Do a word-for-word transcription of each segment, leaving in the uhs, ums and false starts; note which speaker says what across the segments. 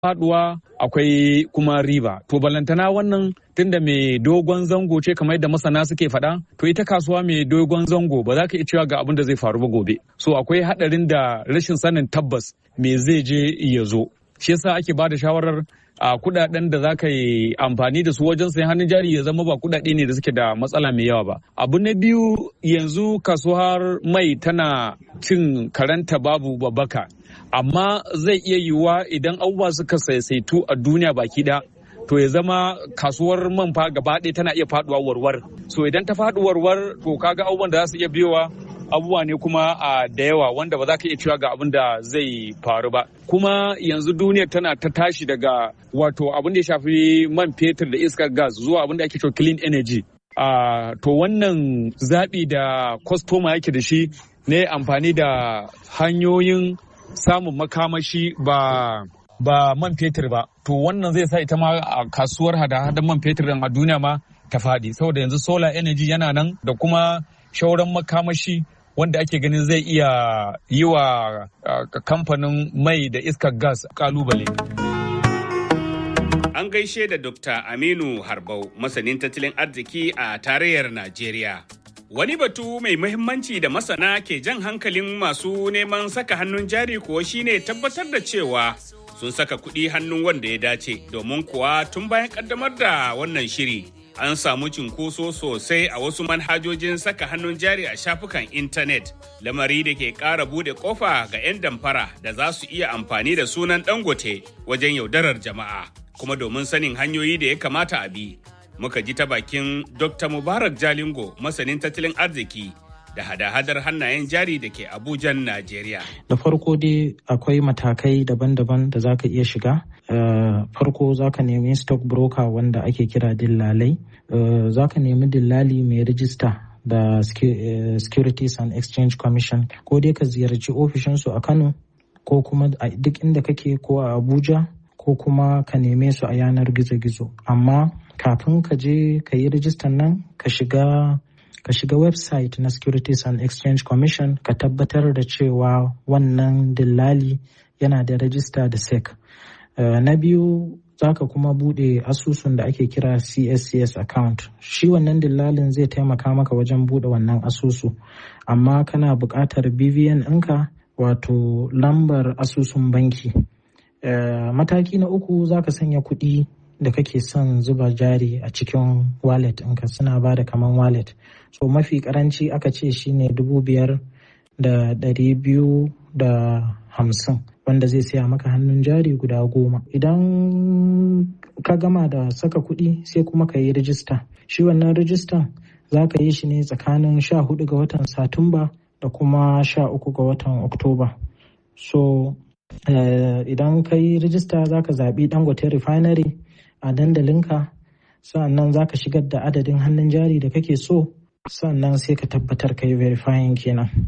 Speaker 1: faduwa akwai kuma riba. To balantana wannan tunda mai dogon zango ce kamar yadda masana suke faɗa, to ita kasuwa mai dogon zango ba za ka iya cewa ga abin da zai faru ba gobe. So akwai haɗarin da rashin sanin tabbas me zai je ya zo. Shi yasa ake ba da shawarar a kudaden da za ka yi amfani da su wajen sayan hannun jari ya zama ba kudade ne da suke da matsala mai yawa ba. Abu na biyu, yanzu kasuwar mai tana cin karanta babu babbaka, amma zai iya yiwuwa idan abubuwa suka saisaitu a duniya baki ɗaya, to ya zama kasuwar man fa gaba ɗaya tana iya faduwa warwar. So idan ta faɗi warwar, to kaga abubuwan da za su iya biyowa abubuwa ne kuma a da yawa wanda ba za ka iya cewa ga abin da zai faru ba. Kuma yanzu duniyar tana ta tashi daga wato abin da ya shafi man fetur da iskar gas zuwa abin da ake cewa clean energy. Uh, to wannan zaɓi da kwastoma yake da shi ne amfani da hanyoyin samun makamashi ba ba man fetur ba. To wannan zai sa ita ma a kasuwar hada-hadan man fetur a duniya ma ta faɗi. Saboda yanzu solar energy yana nan da kuma shauran makamashi wanda ake ganin zai iya yi wa kamfanin mai da iskar gas kalubale.
Speaker 2: An gaishe da Dokta Aminu Harbau, masanin tattalin arziki a tarayyar Najeriya. Wani batu mai muhimmanci da masana ke jan hankalin masu neman saka hannun jari kuwa shine tabbatar da cewa sun saka kuɗi hannun wanda ya dace, domin kuwa tun bayan ƙaddamar da wannan shiri an samu cinkoso sosai a wasu manhajojin saka hannun jari a shafukan intanet, lamari da ke ƙara buɗe ƙofa ga 'yan damfara da za su iya amfani da sunan Dangote wajen yaudarar jama'a. Kuma domin sanin hanyoyi da ya kamata a bi, muka ji ta bakin Dokta Mubarak Jalingo, masanin tattalin arziki da hada-hadar hannayen jari da ke Abujan, Najeriya.
Speaker 3: Da farko dai akwai matakai daban-daban da za ka iya shiga. Uh, farko za ka nemi stock broker wanda ake kira dillalai. Uh, za ka nemi dillali mai rijista da uh, Securities and Exchange Commission. Ko dai ka ziyarci ofishinsu a Kano, ko kuma a duk inda kake, ko a Abuja, ko kuma ka neme su a yanar gizo-gizo. Amma kafin ka je ka yi rijistan nan, ka shiga ka shiga website na Securities and Exchange Commission, ka tabbatar da cewa wannan dillali yana da rajista da S E C. Uh, na biyu, za ka kuma bude asusun da ake kira C S C S account. Shi wannan dillalin zai taimaka maka wajen bude wannan asusu, amma kana buƙatar B V N ɗinka, wato lambar asusun banki. Uh, mataki na uku, za ka sanya kuɗi da kake son zuba jari a cikin wallet ɗinka, suna ba da kaman wallet. So mafi karanci aka ce shine dubu biyar da ɗari biyu da hamsin, wanda zai siya maka hannun jari guda goma. Idan ka gama da saka kuɗi, sai kuma ka yi rijista. Shi wannan rijistan za ka yi shi ne tsakanin sha hudu ga watan Satumba da kuma sha uku ga watan Oktoba. So uh, idan ka yi rijista, za ka zaɓi Dangote Refinery a dandalinka, sannan za ka shigar da adadin hannun jari da kake so, sannan sai ka tabbatar ka yi verifying kenan.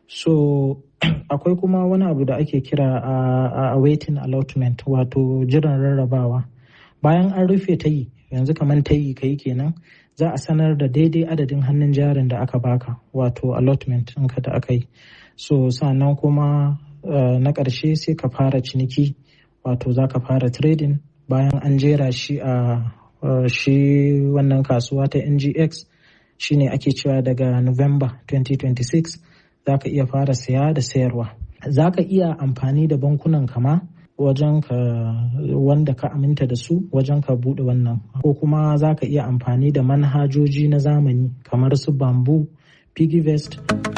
Speaker 3: So akwai kuma wani abu da ake kira a awaiting allotment, wato jiran rarrabawa. Bayan an rufe ta yi, yanzu kamar ta yi ka yi kenan, za a sanar da daidai adadin hannun jarin da aka baka, wato allotment ɗinka da aka yi. So sannan kuma uh, na ƙarshe sai ka fara ciniki, wato za ka fara trading. Bayan an jera shi a uh, shi wannan kasuwa ta N G X, shine ake cewa daga November twenty twenty-six za ka iya fara saya da sayarwa. Za ka iya amfani da bankunan kama wajen ka wanda ka aminta da su wajen ka bude wannan, ko kuma za ka iya amfani da manhajoji na zamani kamar su Bamboo, Piggyvest.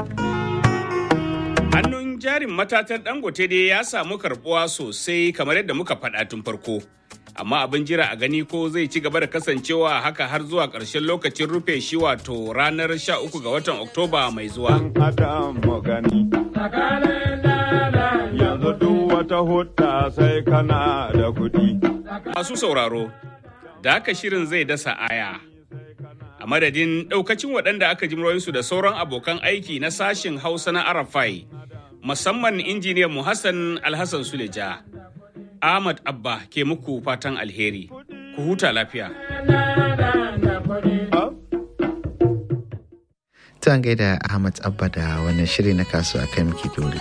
Speaker 2: Hannun jarin matatan Dangote dai ya samu karbuwa sosai kamar yadda muka faɗa tun farko. Amma abin jira a gani ko zai ci gaba da kasancewa haka har zuwa ƙarshen lokacin rufe shi, wato ranar sha uku ga watan Oktoba mai zuwa.
Speaker 4: Yanzu duk wata hutta sai kana da kuɗi.
Speaker 2: Masu sauraro, da haka shirin zai dasa aya. A madadin ɗaukacin waɗanda aka ji muryoyinsu da sauran abokan aiki na sashin Hausa na Arafai, musamman injiniyan mu Hassan Alhassan Suleja. Ahmad Abba ke muku fatan alheri. Ku huta lafiya.
Speaker 5: Ta gaida Ahmad Abba da wannan shiri na kasuwa kai muke dole.